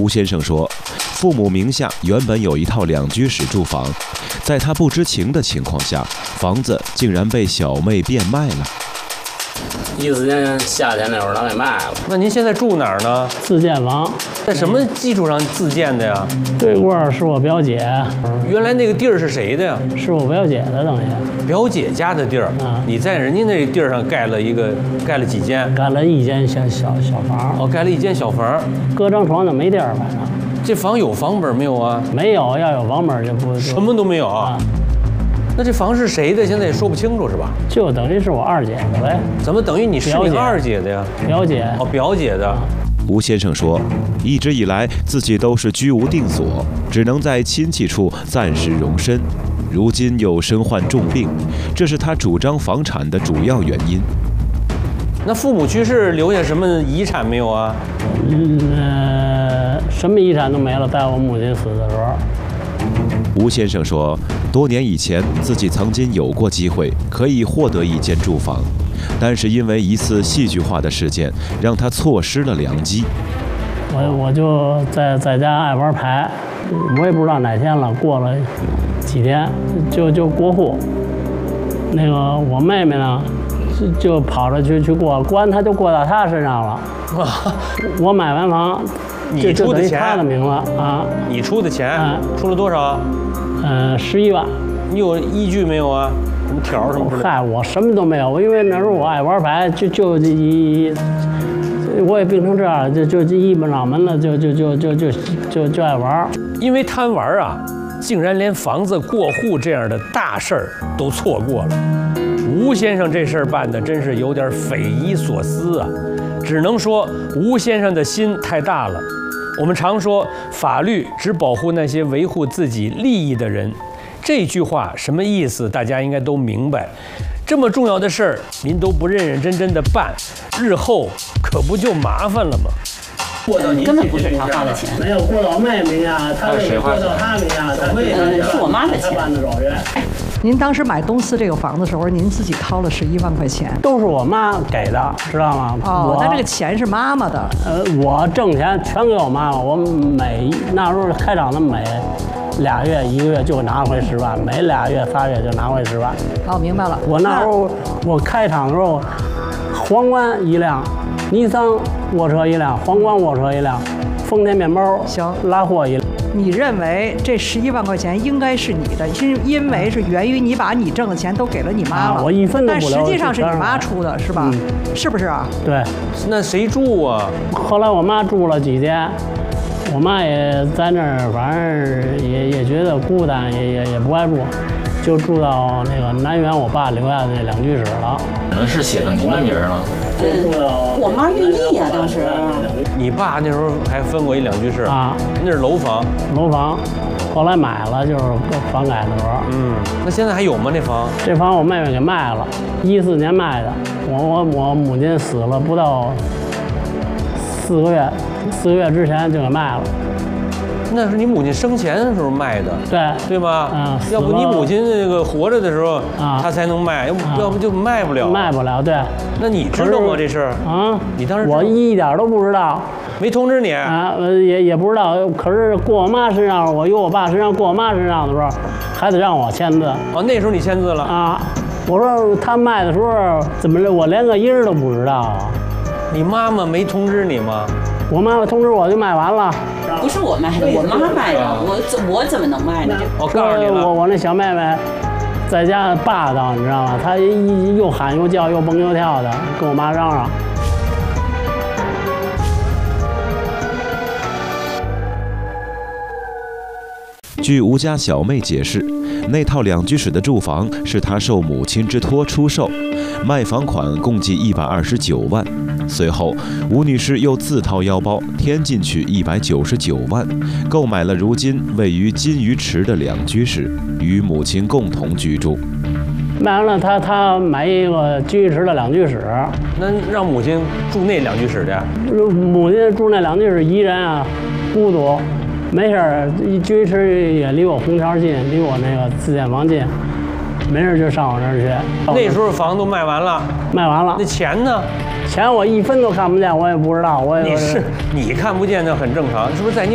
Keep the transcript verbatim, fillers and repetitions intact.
吴先生说，父母名下原本有一套两居室住房，在他不知情的情况下，房子竟然被小妹变卖了。 一四年夏天那会儿，咱给卖了。 那您现在住哪儿呢？ 自建房， 在什么基础上自建的呀？ 对过是我表姐， 原来那个地儿是谁的呀？ 是我表姐的东西。 表姐家的地儿。 嗯。 你在人家那地儿上盖了一个，盖了几间？ 盖了一间小小小房。 哦，盖了一间小房。 搁张床就没地儿，反正。 这房有房本没有啊？ 没有，要有房本就不。 什么都没有啊。那这房是谁的？现在也说不清楚是吧？ 就等于是我二姐的呗。 怎么等于你是你二姐的呀？ 表姐。 哦，表姐的。 吴先生说，一直以来自己都是居无定所，只能在亲戚处暂时容身。如今又身患重病，这是他主张房产的主要原因。 那父母去世留下什么遗产没有啊？ 嗯，呃，什么遗产都没了，在我母亲死的时候。 吴先生说，多年以前自己曾经有过机会可以获得一间住房，但是因为一次戏剧化的事件，让他错失了良机。 我我就在在家爱玩牌，我也不知道哪天了，过了几天就就过户。那个我妹妹呢，就就跑着去去过，过完她就过到她身上了。我买完房。 你出的钱， 他的名字啊， 你出的钱， 啊、 出了多少？ 呃，十一万。 你有依据没有啊？什么条什么之类的？ 嗨，我什么都没有，因为那时候我爱玩牌，就就一，我也病成这样，就就一本脑门子，就就就就就就就爱玩。 因为贪玩啊，竟然连房子过户这样的大事儿都错过了。吴先生这事儿办的真是有点匪夷所思啊！只能说吴先生的心太大了。我们常说法律只保护那些维护自己利益的人，这句话什么意思？大家应该都明白。这么重要的事儿，您都不认认真真的办，日后可不就麻烦了吗？ 过到你根本不是他花的钱， 没有过到我妹名下，他是过到他名下，他嗯是我妈的钱。 办的手续。 您当时买东四这个房子的时候，您自己掏了十一万块钱， 都是我妈给的，知道吗？ 哦，那这个钱是妈妈的。 呃，我挣钱全给我妈妈，我每那时候开厂的每俩月一个月就拿回十万，每俩月仨月就拿回十万。 哦，明白了。 我那时候我开厂的时候，皇冠一辆，尼桑卧车一辆，皇冠卧车一辆，丰田面包行拉货一辆。 你认为这十一万块钱应该是你的，因因为是源于你把你挣的钱都给了你妈了， 啊、我一分都不留。 但实际上是你妈出的，是吧？嗯、是不是啊？ 对。 那谁住啊？ 后来我妈住了几天，我妈也在那儿，反正也也觉得孤单，也也也不爱住，就住到那个南园我爸留下的那两居室了。 可能是写的您的名儿了。 嗯，我妈愿意呀、啊，当时。 你爸那时候还分过一两居室啊， 那是楼房。 楼房，后来买了，就是房改的时候。 嗯，那现在还有吗？那房？ 这房我妹妹给卖了，一四年卖的。我我我母亲死了不到四个月，四个月之前就给卖了。 那是你母亲生前的时候卖的， 对对吧？ 嗯， 要不你母亲那个活着的时候，啊，她才能卖，要不、啊、要不就卖不了， 卖不了。对， 那你知道吗这事儿？ 啊， 你当时我一点都不知道， 没通知你啊，也也不知道。可是过我妈身上，我由我爸身上过我妈身上的时候，还得让我签字。 哦，那时候你签字了啊？我说他卖的时候怎么我连个音儿都不知道啊？ 你妈妈没通知你吗？ 我妈妈通知我就卖完了。 不是我卖的，我妈卖的，我怎我怎么能卖呢？ 我告诉你了， 我我那小妹妹在家霸道，你知道吗？她一又喊又叫又蹦又跳的，跟我妈嚷嚷。 据吴家小妹解释，那套两居室的住房是她受母亲之托出售，卖房款共计一百二十九万。随后，吴女士又自掏腰包添进去一百九十九万，购买了如今位于金鱼池的两居室，与母亲共同居住。 卖完了，她她买一个金鱼池的两居室。 那让母亲住那两居室的？ 母亲住那两居室，一人啊，孤独。没事儿，金鱼池也离我空调近，离我那个自建房近，没事就上我那儿去。 那时候房都卖完了， 卖完了。 那钱呢？ 钱我一分都看不见，我也不知道。我也你是你看不见，那很正常，是不是在你？